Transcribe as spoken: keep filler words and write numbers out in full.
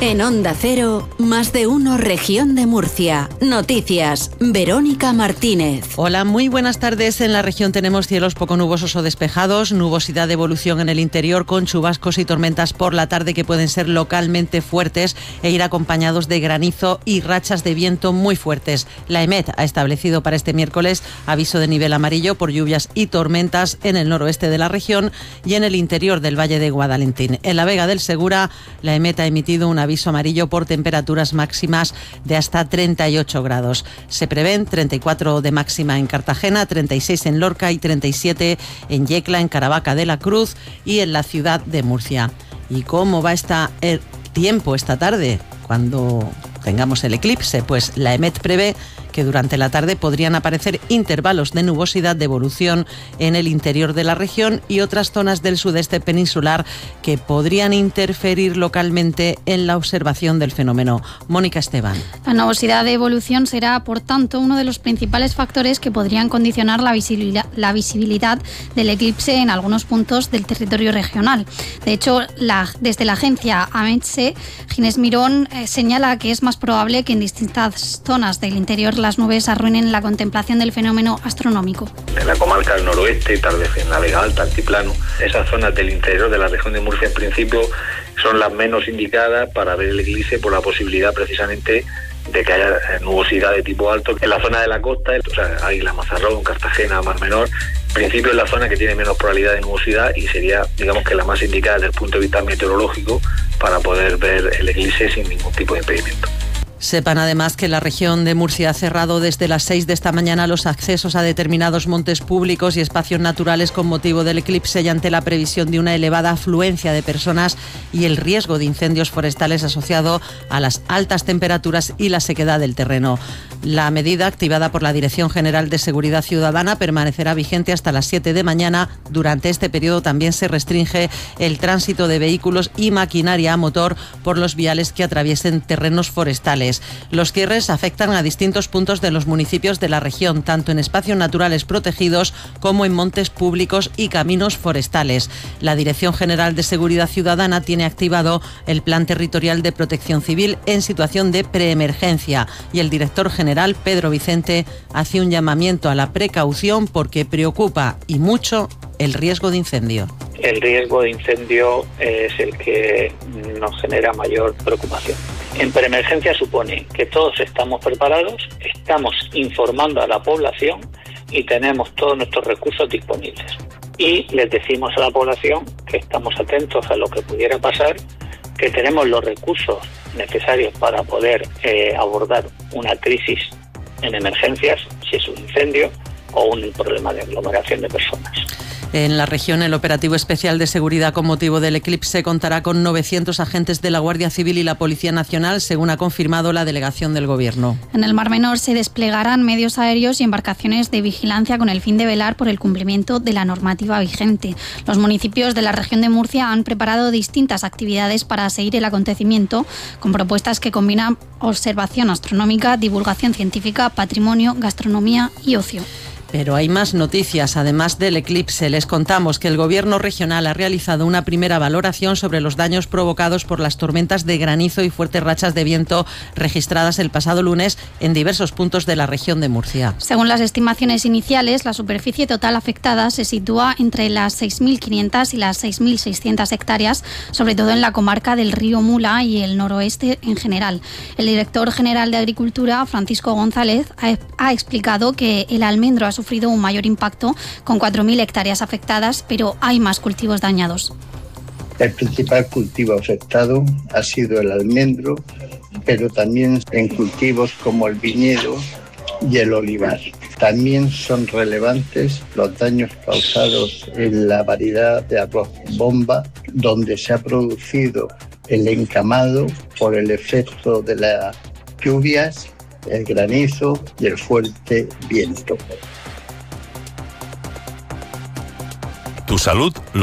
En Onda Cero, Más de Uno Región de Murcia. Noticias, Verónica Martínez. Hola, muy buenas tardes. En la región tenemos cielos poco nubosos o despejados, nubosidad de evolución en el interior con chubascos y tormentas por la tarde que pueden ser localmente fuertes e ir acompañados de granizo y rachas de viento muy fuertes. La EMET ha establecido para este miércoles aviso de nivel amarillo por lluvias y tormentas en el noroeste de la región y en el interior del Valle de Guadalentín. En la Vega del Segura, la EMET ha emitido un aviso amarillo por temperaturas máximas de hasta treinta y ocho grados. Se prevén treinta y cuatro de máxima en Cartagena, treinta y seis en Lorca y treinta y siete en Yecla, en Caravaca de la Cruz y en la ciudad de Murcia. ¿Y cómo va esta, el tiempo esta tarde cuando tengamos el eclipse? Pues la EMET prevé que durante la tarde podrían aparecer intervalos de nubosidad de evolución en el interior de la región y otras zonas del sudeste peninsular que podrían interferir localmente en la observación del fenómeno. Mónica Esteban. La nubosidad de evolución será, por tanto, uno de los principales factores que podrían condicionar la visibilidad, la visibilidad del eclipse en algunos puntos del territorio regional. De hecho, la, desde la agencia AMETSE, Ginés Mirón eh, señala que es más probable que en distintas zonas del interior las nubes arruinen la contemplación del fenómeno astronómico. En la comarca del noroeste, tal vez en la Vega Alta, Altiplano, esas zonas del interior de la región de Murcia en principio son las menos indicadas para ver el eclipse por la posibilidad precisamente de que haya nubosidad de tipo alto. En la zona de la costa, o sea, Águila, Mazarrón, Cartagena, Mar Menor, en principio es la zona que tiene menos probabilidad de nubosidad y sería, digamos que la más indicada desde el punto de vista meteorológico para poder ver el eclipse sin ningún tipo de impedimento. Sepan además que la región de Murcia ha cerrado desde las seis de esta mañana los accesos a determinados montes públicos y espacios naturales con motivo del eclipse y ante la previsión de una elevada afluencia de personas y el riesgo de incendios forestales asociado a las altas temperaturas y la sequedad del terreno. La medida, activada por la Dirección General de Seguridad Ciudadana, permanecerá vigente hasta las siete de mañana. Durante este periodo también se restringe el tránsito de vehículos y maquinaria a motor por los viales que atraviesen terrenos forestales. Los cierres afectan a distintos puntos de los municipios de la región, tanto en espacios naturales protegidos como en montes públicos y caminos forestales. La Dirección General de Seguridad Ciudadana tiene activado el Plan Territorial de Protección Civil en situación de preemergencia y el director general, Pedro Vicente, hace un llamamiento a la precaución porque preocupa y mucho el riesgo de incendio. El riesgo de incendio es el que nos genera mayor preocupación. En preemergencia supone que todos estamos preparados, estamos informando a la población y tenemos todos nuestros recursos disponibles. Y les decimos a la población que estamos atentos a lo que pudiera pasar, que tenemos los recursos necesarios para poder eh, abordar una crisis en emergencias, si es un incendio o un problema de aglomeración de personas. En la región, el operativo especial de seguridad con motivo del eclipse contará con novecientos agentes de la Guardia Civil y la Policía Nacional, según ha confirmado la delegación del Gobierno. En el Mar Menor se desplegarán medios aéreos y embarcaciones de vigilancia con el fin de velar por el cumplimiento de la normativa vigente. Los municipios de la región de Murcia han preparado distintas actividades para seguir el acontecimiento, con propuestas que combinan observación astronómica, divulgación científica, patrimonio, gastronomía y ocio. Pero hay más noticias. Además del eclipse, les contamos que el Gobierno regional ha realizado una primera valoración sobre los daños provocados por las tormentas de granizo y fuertes rachas de viento registradas el pasado lunes en diversos puntos de la región de Murcia. Según las estimaciones iniciales, la superficie total afectada se sitúa entre las seis mil quinientas y las seis mil seiscientas hectáreas, sobre todo en la comarca del río Mula y el noroeste en general. El director general de Agricultura, Francisco González, ha, ha explicado que el almendro ha sufrido un mayor impacto con cuatro mil hectáreas afectadas, pero hay más cultivos dañados. El principal cultivo afectado ha sido el almendro, pero también en cultivos como el viñedo y el olivar. También son relevantes los daños causados en la variedad de arroz bomba, donde se ha producido el encamado por el efecto de las lluvias, el granizo y el fuerte viento. Tu salud lo